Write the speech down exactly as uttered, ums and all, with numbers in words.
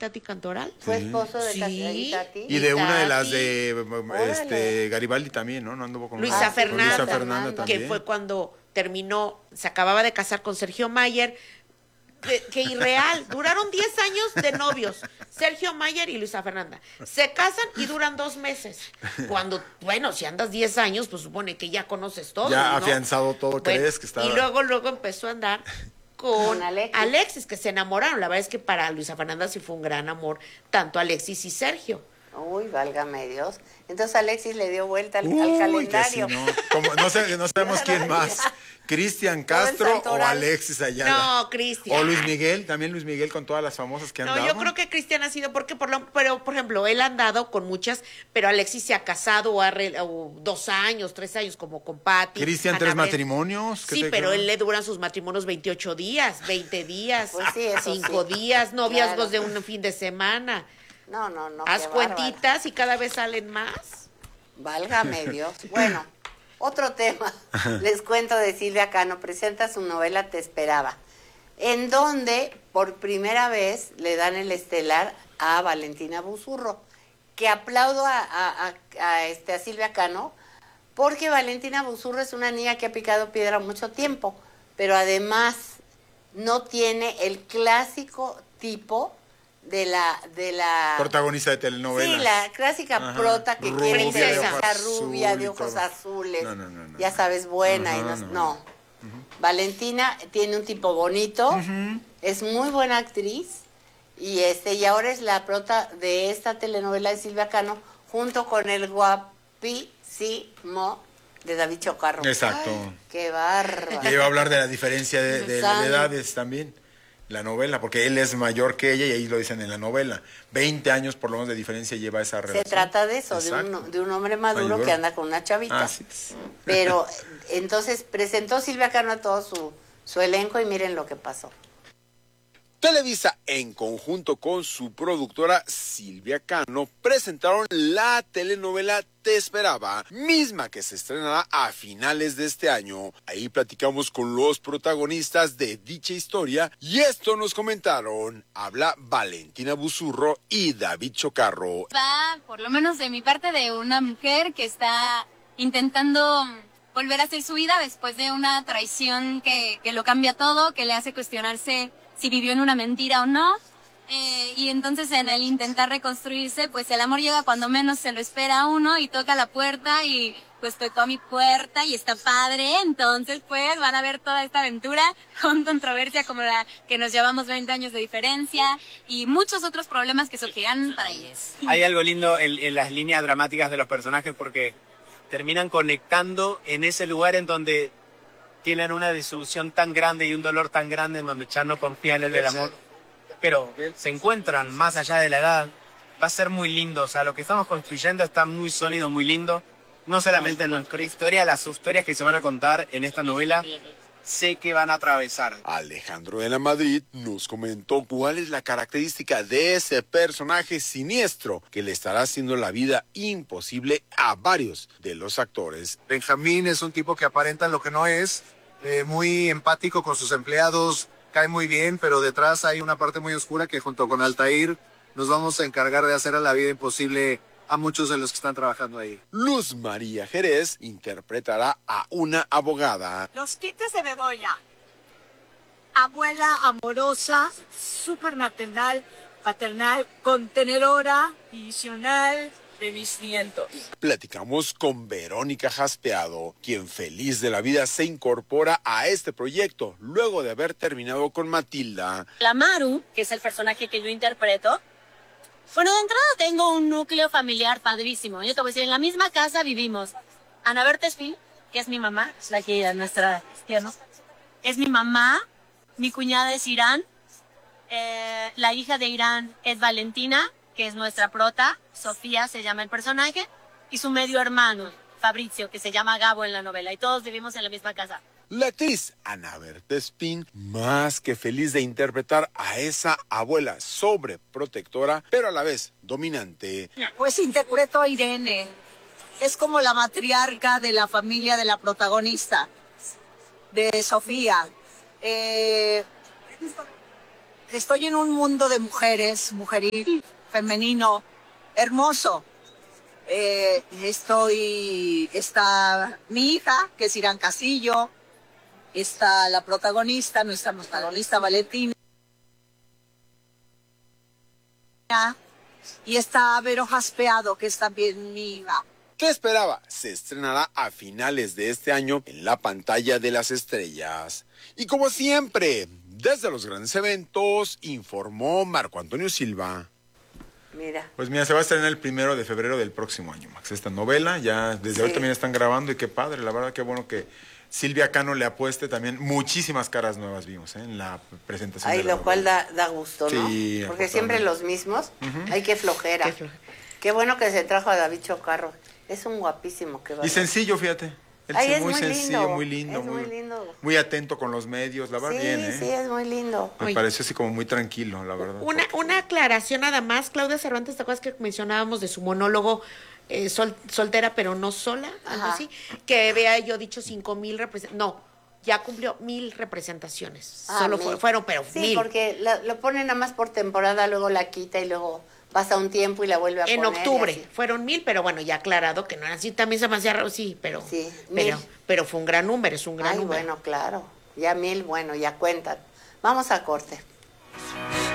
Tati Cantoral. Fue esposo de Sí. Tati. Tati. Y de Y una de las Tati. de Órale. este Garibaldi también, ¿no? No anduvo con Luisa una- con Fernanda, Luisa Fernanda que también. que fue cuando terminó, se acababa de casar con Sergio Mayer, que, que irreal, duraron diez años de novios, Sergio Mayer y Luisa Fernanda. Se casan y duran dos meses. Cuando, bueno, si andas diez años, pues supone que ya conoces todo. Ya ¿no? afianzado todo, Bueno, crees que estaba. Y luego, luego empezó a andar con Con Alexis. Alexis, que se enamoraron. La verdad es que para Luisa Fernanda sí fue un gran amor, tanto Alexis y Sergio. Uy, válgame Dios. Entonces Alexis le dio vuelta al, al Uy, que calendario. sí, no. Como- no, sé- no sabemos quién más. Cristian Todo el Castro o santoral. Alexis Ayala. No, Cristian. O Luis Miguel, también Luis Miguel con todas las famosas que han No, dado. yo creo que Cristian ha sido porque por lo, pero por ejemplo, él ha andado con muchas, pero Alexis se ha casado o ha re- o dos años, tres años como con Patti. Cristian, tres Anabel. matrimonios. ¿qué Sí, te pero creo? él le duran sus matrimonios veintiocho días, veinte días, Pues sí, eso cinco sí. días, noviazgos Claro. de un fin de semana. No, no, no. Haz qué bárbaro. cuentitas y cada vez salen más. Válgame Dios. Bueno, otro tema. Les cuento de Silvia Cano. Presenta su novela Te Esperaba, en donde por primera vez le dan el estelar a Valentina Buzurro, que aplaudo a, a- a- a, este, a Silvia Cano, porque Valentina Buzurro es una niña que ha picado piedra mucho tiempo, pero además no tiene el clásico tipo de la... De la Protagonista de telenovelas. Sí, la clásica Ajá. prota que Rubia, quiere ser de ojos esa azul rubia y de ojos todo. azules, No, no, no, no, ya no. sabes, buena y Ajá, no, no. no. Valentina tiene un tipo bonito, es muy buena actriz y este y ahora es la prota de esta telenovela de Silvia Cano junto con el guapísimo de David Chocarro. Exacto. Ay, qué bárbaro. Y iba a hablar de la diferencia de, de- de Sano. edades también. La novela, porque él es mayor que ella y ahí lo dicen en la novela. veinte años por lo menos de diferencia lleva esa Se relación. trata de eso, de Exacto. un, de un hombre maduro Maduro. que anda con una chavita. Así es. Pero entonces presentó Silvia Cano a todo su, su elenco y miren lo que pasó. Televisa, en conjunto con su productora Silvia Cano, presentaron la telenovela Te Esperaba, misma que se estrenará a finales de este año. Ahí platicamos con los protagonistas de dicha historia y esto nos comentaron. Habla Valentina Buzurro y David Chocarro. Va, por lo menos de mi parte, de una mujer que está intentando volver a hacer su vida después de una traición que, que lo cambia todo, que le hace cuestionarse si vivió en una mentira o no. Eh, y entonces en el intentar reconstruirse, pues el amor llega cuando menos se lo espera a uno y toca la puerta y pues tocó a mi puerta y está padre. Entonces pues van a ver toda esta aventura con controversia como la que nos llevamos veinte años de diferencia y muchos otros problemas que surgirán para ellos. Hay algo lindo en, en las líneas dramáticas de los personajes porque terminan conectando en ese lugar en donde tienen una disolución tan grande y un dolor tan grande en donde ya no confían en el amor, pero se encuentran más allá de la edad. Va a ser muy lindo, o sea, lo que estamos construyendo está muy sólido, muy lindo. No solamente en nuestra historia, las historias que se van a contar en esta novela, sé que van a atravesar. Alejandro de la Madrid nos comentó cuál es la característica de ese personaje siniestro que le estará haciendo la vida imposible a varios de los actores. Benjamín es un tipo que aparenta lo que no es, eh, muy empático con sus empleados, cae muy bien, pero detrás hay una parte muy oscura que junto con Altair nos vamos a encargar de hacer a la vida imposible a muchos de los que están trabajando ahí. Luz María Jerez interpretará a una abogada. Los quites de Bedoya. Abuela amorosa, súper maternal, paternal, contenedora, visional de mis nietos. Platicamos con Verónica Jaspeado, quien feliz de la vida se incorpora a este proyecto luego de haber terminado con Matilda. La Maru, que es el personaje que yo interpreto, bueno, de entrada tengo un núcleo familiar padrísimo. Yo te voy a decir, en la misma casa vivimos Ana Bertesfil, que es mi mamá, es la que es nuestra tierna, es mi mamá, mi cuñada es Irán, eh, la hija de Irán es Valentina, que es nuestra prota, Sofía se llama el personaje, y su medio hermano, Fabrizio, que se llama Gabo en la novela, y todos vivimos en la misma casa. La actriz Ana Bertespín, más que feliz de interpretar a esa abuela sobreprotectora, pero a la vez dominante. Pues interpreto a Irene. Es como la matriarca de la familia de la protagonista, de Sofía. Eh, estoy en un mundo de mujeres, mujeril, femenino, hermoso. Eh, estoy, está mi hija, que es Irán Casillo, está la protagonista, nuestra protagonista Valentina, y está Vero Jaspeado, que es también mi hija. ¿Qué esperaba? Se estrenará a finales de este año en la pantalla de las estrellas. Y como siempre, desde los grandes eventos, informó Marco Antonio Silva. Mira. Pues mira, se va a estrenar el primero de febrero del próximo año, Max. Esta novela, ya desde Sí. ahorita también están grabando y qué padre, la verdad, qué bueno que Silvia Cano le apueste también. Muchísimas caras nuevas vimos, ¿eh? En la presentación. Ay, de la lo cual novela. da, da gusto, ¿no? Sí, Porque siempre afortunadamente. los mismos. Ay, qué flojera. Qué flojera. Qué bueno que se trajo a David Chocarro. Es un guapísimo que va. Y sencillo, fíjate. Él Ay, sí, es muy muy sencillo, lindo, muy lindo. es muy lindo. Muy atento con los medios, la verdad, Sí, bien, ¿eh? sí, es muy lindo. Me Oye. pareció así como muy tranquilo, la verdad. Una, una aclaración nada más, Claudia Cervantes, ¿te acuerdas que mencionábamos de su monólogo eh, sol- soltera pero no sola? Algo Ajá. así. Que había yo dicho cinco mil representaciones. No, ya cumplió mil representaciones. Ah, Solo mil. fue- fueron, pero Sí, mil. porque la- lo ponen nada más por temporada, luego la quita y luego pasa un tiempo y la vuelve a En poner. y octubre así. fueron mil, pero bueno, ya aclarado que no era así. También se me hacía raro, sí, pero, Sí, pero, mil. pero fue un gran número, es un gran Ay, número. bueno, claro. Ya mil, bueno, ya cuentan. Vamos a corte.